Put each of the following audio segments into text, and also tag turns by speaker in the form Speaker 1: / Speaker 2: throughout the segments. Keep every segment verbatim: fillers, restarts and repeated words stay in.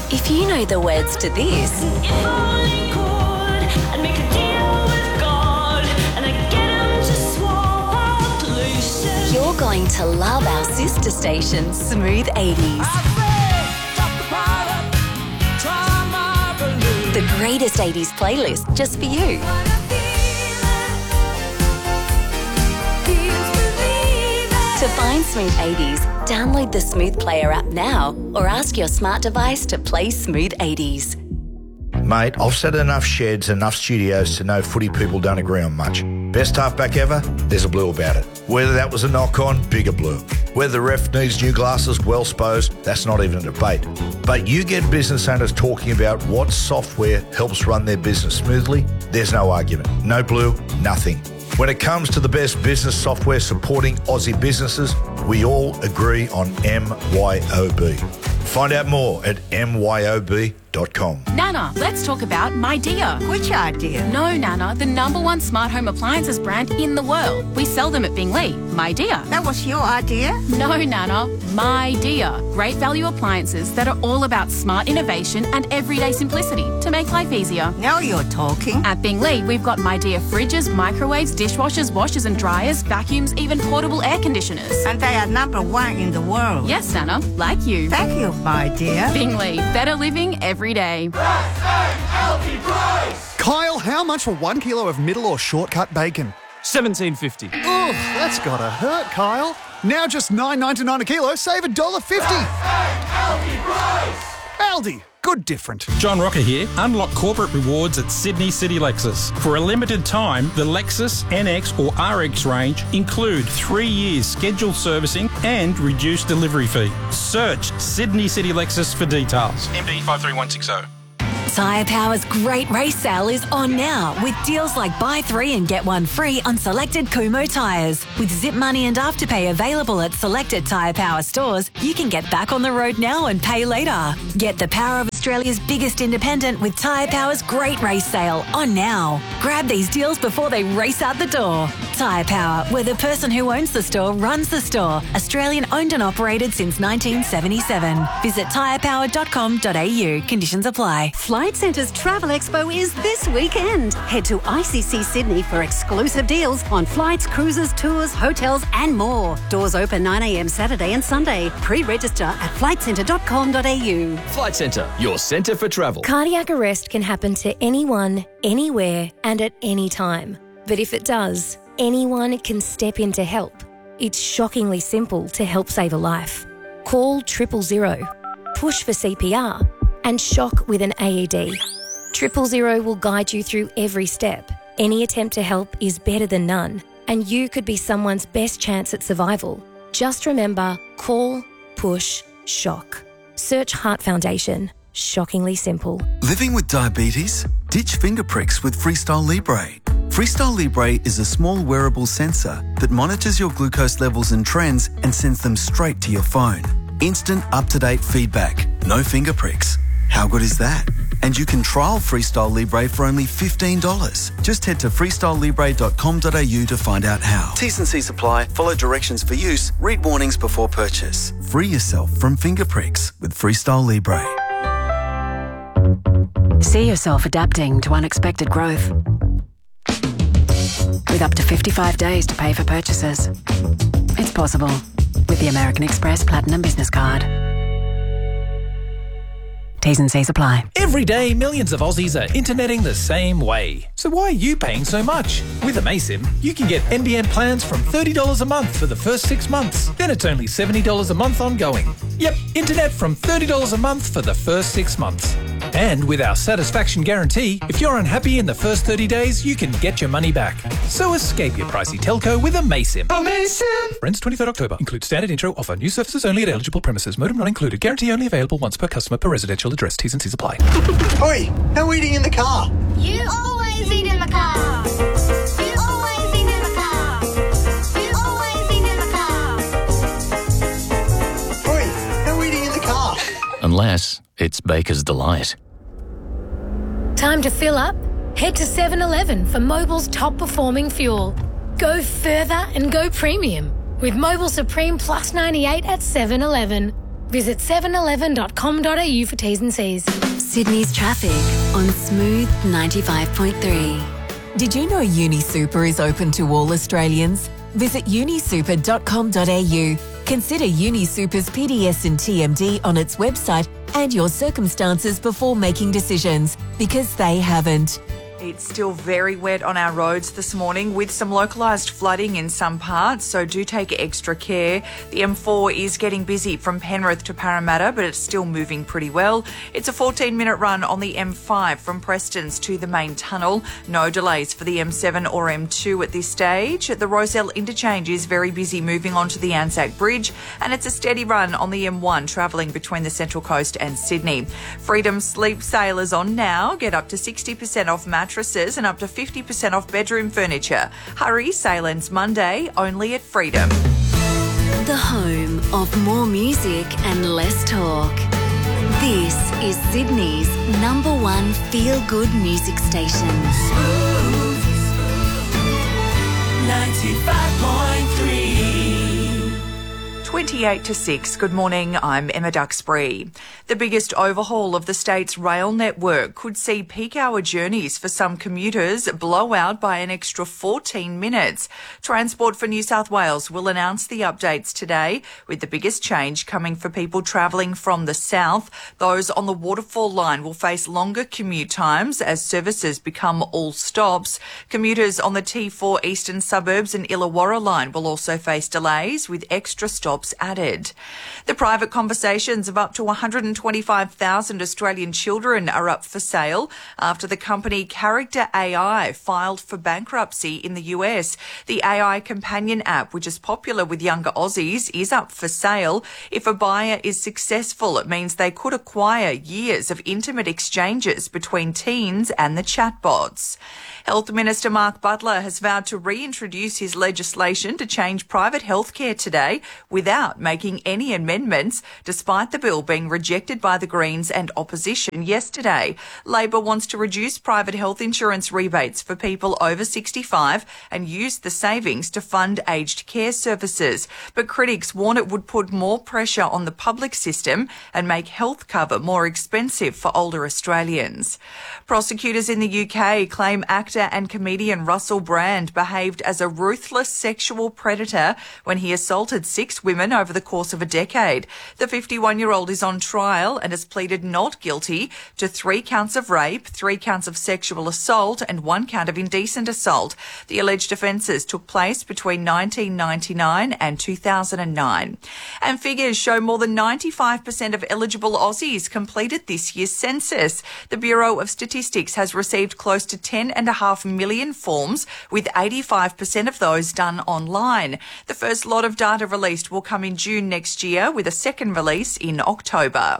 Speaker 1: If you know the words to this,
Speaker 2: If only could, I'd make a deal with God, and I'd get him to swap places.
Speaker 1: you're going to love our sister station, Smooth eighties. The greatest eighties playlist just for you. To find Smooth eighties, download the Smooth Player app now or ask your smart device to play Smooth eighties.
Speaker 3: Mate, I've sat in enough sheds, enough studios to know footy people don't agree on much. Best halfback ever? There's a blue about it. Whether that was a knock-on, bigger blue. Whether the ref needs new glasses, well supposed, that's not even a debate. But you get business owners talking about what software helps run their business smoothly, there's no argument. No blue, nothing. When it comes to the best business software supporting Aussie businesses, we all agree on M Y O B. Find out more at M Y O B dot com.
Speaker 4: Nana, let's talk about My Dear.
Speaker 5: Which idea?
Speaker 4: No, Nana, the number one smart home appliances brand in the world. We sell them at Bingley. My Dear.
Speaker 5: That was your idea?
Speaker 4: No, Nana, My Dear. Great value appliances that are all about smart innovation and everyday simplicity to make life easier.
Speaker 5: Now you're talking.
Speaker 4: At Bingley, we've got My Dear fridges, microwaves, dishwashers, washers and dryers, vacuums, even portable air conditioners.
Speaker 5: And they are number one in the world.
Speaker 4: Yes, Nana, like you.
Speaker 5: Thank you, my dear.
Speaker 4: Bingley, better living every day.
Speaker 6: Kyle, how much for one kilo of middle or shortcut bacon?
Speaker 7: seventeen fifty.
Speaker 6: Ugh, that's gotta hurt, Kyle. Now just nine ninety-nine a kilo, save one dollar fifty. Aldi, good different.
Speaker 8: John Rocker here. Unlock corporate rewards at Sydney City Lexus. For a limited time, the Lexus N X or R X range include three years scheduled servicing and reduced delivery fee. Search Sydney City Lexus for details. M D five three one six zero.
Speaker 1: Tyre Power's great race sale is on now with deals like buy three and get one free on selected Kumho tyres. With Zip Money and Afterpay available at selected Tyre Power stores, you can get back on the road now and pay later. Get the power of Australia's biggest independent with Tyre Power's great race sale on now. Grab these deals before they race out the door. Tyre Power, where the person who owns the store runs the store. Australian owned and operated since nineteen seventy-seven. Visit tyre power dot com dot a u. Conditions apply.
Speaker 9: Flight Centre's Travel Expo is this weekend. Head to I C C Sydney for exclusive deals on flights, cruises, tours, hotels and more. Doors open nine a m Saturday and Sunday. Pre-register at flight centre dot com dot a u.
Speaker 10: Flight Centre, your centre for travel.
Speaker 11: Cardiac arrest can happen to anyone, anywhere and at any time. But if it does, anyone can step in to help. It's shockingly simple to help save a life. Call triple zero, push for C P R and shock with an A E D. Triple zero will guide you through every step. Any attempt to help is better than none, and you could be someone's best chance at survival. Just remember, call, push, shock. Search Heart Foundation. Shockingly simple.
Speaker 12: Living with diabetes? Ditch finger pricks with Freestyle Libre. Freestyle Libre is a small wearable sensor that monitors your glucose levels and trends and sends them straight to your phone. Instant, up-to-date feedback. No finger pricks. How good is that? And you can trial Freestyle Libre for only fifteen dollars. Just head to freestyle libre dot com dot a u to find out how. T's and C's apply. Follow directions for use. Read warnings before purchase. Free yourself from finger pricks with Freestyle Libre.
Speaker 13: See yourself adapting to unexpected growth. With up to fifty-five days to pay for purchases. It's possible with the American Express Platinum Business Card. T's and C's apply.
Speaker 14: Every day, millions of Aussies are interneting the same way. So why are you paying so much? With Amaysim, you can get N B N plans from thirty dollars a month for the first six months. Then it's only seventy dollars a month ongoing. Yep, internet from thirty dollars a month for the first six months. And with our satisfaction guarantee, if you're unhappy in the first thirty days, you can get your money back. So escape your pricey telco with Amaysim. Amaysim! Ends twenty-third October. Includes standard intro offer. New services only at eligible premises. Modem not included. Guarantee only available once per customer per residential address. T's and C's apply.
Speaker 15: Oi, no eating in the car.
Speaker 16: You always eat in the car. You always eat in the car. You always eat in the car.
Speaker 15: Oi, no eating in the car.
Speaker 10: Unless it's Baker's Delight.
Speaker 11: Time to fill up? Head to seven eleven for Mobil's top performing fuel. Go further and go premium with Mobil Supreme Plus ninety-eight at seven eleven. Visit seven eleven dot com dot a u for T's and C's.
Speaker 1: Sydney's traffic on Smooth ninety-five point three. Did you know UniSuper is open to all Australians? Visit unisuper dot com dot a u. Consider UniSuper's P D S and T M D on its website and your circumstances before making decisions, because they haven't.
Speaker 7: It's still very wet on our roads this morning with some localised flooding in some parts, so do take extra care. The M four is getting busy from Penrith to Parramatta, but it's still moving pretty well. It's a fourteen minute run on the M five from Prestons to the main tunnel. No delays for the M seven or M two at this stage. The Rozelle interchange is very busy moving on to the Anzac Bridge, and it's a steady run on the M one travelling between the Central Coast and Sydney. Freedom Sleep Sale is on now. Get up to sixty percent off mattresses and up to fifty percent off bedroom furniture. Hurry, sale ends Monday, only at Freedom.
Speaker 1: The home of more music and less talk. This is Sydney's number one feel-good music station.
Speaker 2: ninety-five point three.
Speaker 7: twenty-eight to six. Good morning, I'm Emma Duxbury. The biggest overhaul of the state's rail network could see peak hour journeys for some commuters blow out by an extra fourteen minutes. Transport for New South Wales will announce the updates today, with the biggest change coming for people travelling from the south. Those on the Waterfall line will face longer commute times as services become all stops. Commuters on the T four Eastern Suburbs and Illawarra line will also face delays, with extra stops added. The private conversations of up to one hundred twenty-five thousand Australian children are up for sale after the company Character A I filed for bankruptcy in the U S. The A I companion app, which is popular with younger Aussies, is up for sale. If a buyer is successful, it means they could acquire years of intimate exchanges between teens and the chatbots. Health Minister Mark Butler has vowed to reintroduce his legislation to change private healthcare today without making any amendments, despite the bill being rejected by the Greens and opposition yesterday. Labor wants to reduce private health insurance rebates for people over sixty-five and use the savings to fund aged care services. But critics warn it would put more pressure on the public system and make health cover more expensive for older Australians. Prosecutors in the U K claim actor and comedian Russell Brand behaved as a ruthless sexual predator when he assaulted six women over the course of a decade. The fifty-one-year-old is on trial and has pleaded not guilty to three counts of rape, three counts of sexual assault and one count of indecent assault. The alleged offences took place between nineteen ninety-nine and two thousand nine. And figures show more than ninety-five percent of eligible Aussies completed this year's census. The Bureau of Statistics has received close to ten and a half million forms, with eighty-five percent of those done online. The first lot of data released will come in June next year, with a second release in October.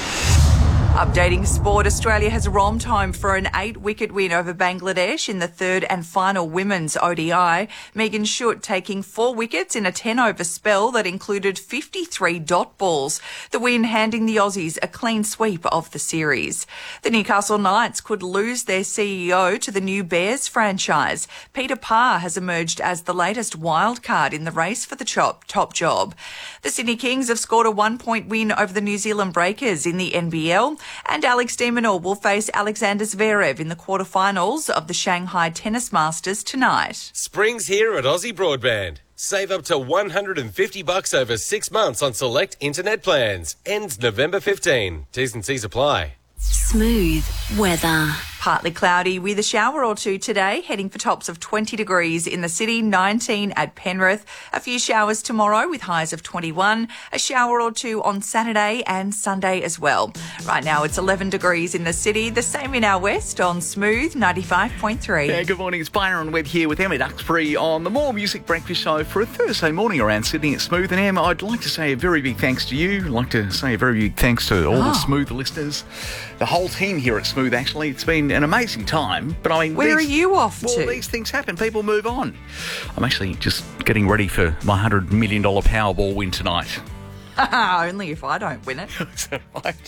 Speaker 7: Updating sport, Australia has romped home for an eight-wicket win over Bangladesh in the third and final women's O D I. Megan Schutt taking four wickets in a ten-over spell that included fifty-three dot balls. The win handing the Aussies a clean sweep of the series. The Newcastle Knights could lose their C E O to the new Bears franchise. Peter Parr has emerged as the latest wildcard in the race for the top, top job. The Sydney Kings have scored a one-point win over the New Zealand Breakers in the N B L. And Alex de Minaur will face Alexander Zverev in the quarterfinals of the Shanghai Tennis Masters tonight.
Speaker 17: Spring's here at Aussie Broadband. Save up to one hundred fifty bucks over six months on select internet plans. Ends November fifteenth. T's and C's apply.
Speaker 1: Smooth weather.
Speaker 7: Partly cloudy with a shower or two today, heading for tops of twenty degrees in the city, nineteen at Penrith. A few showers tomorrow with highs of twenty-one. A shower or two on Saturday and Sunday as well. Right now it's eleven degrees in the city, the same in our west on Smooth ninety-five point three.
Speaker 18: Yeah, good morning. It's Byron Webb here with Emma Duxbury on the More Music Breakfast Show for a Thursday morning around Sydney at Smooth. And Emma, I'd like to say a very big thanks to you. I'd like to say a very big thanks to all oh. the Smooth listeners, the whole team here at Smooth, actually. It's been an amazing time, but I mean...
Speaker 7: Where
Speaker 18: these,
Speaker 7: are you off
Speaker 18: well,
Speaker 7: to?
Speaker 18: Well, these things happen. People move on. I'm actually just getting ready for my one hundred million dollars Powerball win tonight.
Speaker 7: Only if I don't win it.
Speaker 18: Is that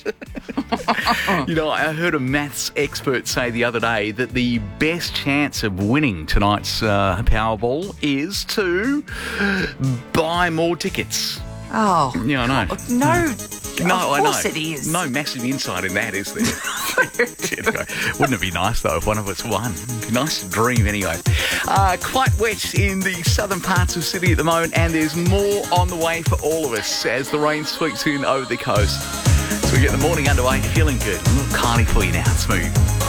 Speaker 18: right? You know, I heard a maths expert say the other day that the best chance of winning tonight's uh, Powerball is to buy more tickets.
Speaker 7: Oh.
Speaker 18: Yeah, I know.
Speaker 7: No...
Speaker 18: No,
Speaker 7: of
Speaker 18: I know.
Speaker 7: course it is.
Speaker 18: No massive insight in that, is there? Wouldn't it be nice, though, if one of us won? It'd be nice to dream, anyway. Uh, quite wet in the southern parts of Sydney at the moment, and there's more on the way for all of us as the rain sweeps in over the coast. So we get the morning underway, feeling good. A little Kylie for you now, Smooth.